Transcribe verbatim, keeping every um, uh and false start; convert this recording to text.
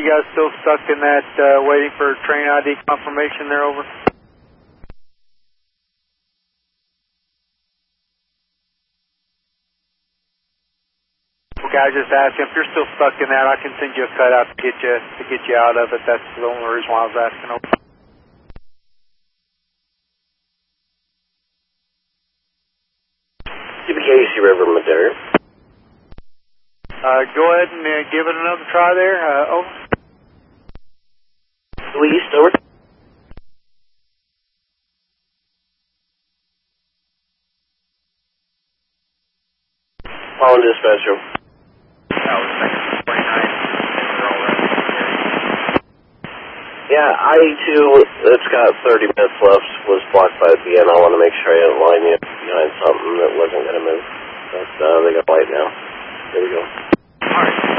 you guys still stuck in that uh, waiting for train I D confirmation there, over? Okay, I just asked if you're still stuck in that, I can send you a cutout to get you to get you out of it. That's the only reason why I was asking. Over. C B K C River Madera. Uh, go ahead and uh, give it another try there. Uh, over. East, over. Calling dispatcher. Yeah, I two, it's got thirty minutes left, was blocked by B N. I want to make sure I didn't line you behind something that wasn't going to move. But uh, they got light now. Here we go. All right.